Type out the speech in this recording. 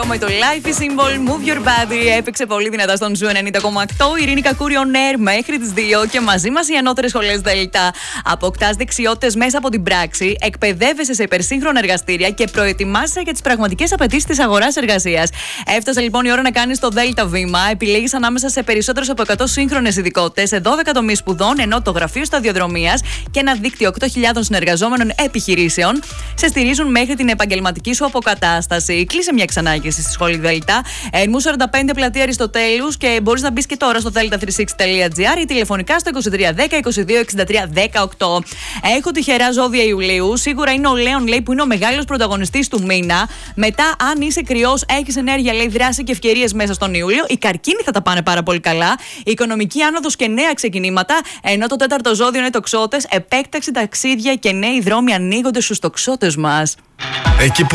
Με το Life is Symbol, Move Your Body έπαιξε πολύ δυνατά στον Ζου 90,8. Η Ειρήνη Κακούρη on air μέχρι τις 2 και μαζί μας οι ανώτερες σχολές Δέλτα. Αποκτάς δεξιότητες μέσα από την πράξη, εκπαιδεύεσαι σε υπερσύγχρονα εργαστήρια και προετοιμάσαι για τις πραγματικές απαιτήσεις της αγοράς εργασίας. Έφτασε λοιπόν η ώρα να κάνεις το Δέλτα βήμα. Επιλέγεις ανάμεσα σε περισσότερες από 100 σύγχρονες ειδικότητες, σε 12 τομείς σπουδών, ενώ το Γραφείο Σταδιοδρομίας και ένα δίκτυο 8.000 συνεργαζόμενων επιχειρήσεων σε στηρίζουν μέχρι την επαγγελματική σου αποκατάσταση. Κλείσε μια ξανάγηση στη σχολή Δέλτα. Ερμού 45 πλατεία Αριστοτέλους και μπορείς να μπεις και τώρα στο delta360.gr ή τηλεφωνικά στο 2310 22 63 18. Έχω τυχερά ζώδια Ιουλίου. Σίγουρα είναι ο Λέων, λέει, που είναι ο μεγάλος πρωταγωνιστής του μήνα. Μετά, αν είσαι κρυός, έχεις ενέργεια, λέει, δράση και ευκαιρίες μέσα στον Ιούλιο. Οι καρκίνοι θα τα πάνε πάρα πολύ καλά. Η οικονομική άνοδος και νέα ξεκινήματα. Ενώ το τέταρτο ζώδιο είναι τοξότες. Επέκταξη, ταξίδια και νέοι δρόμοι ανοίγονται στους τοξότες μας.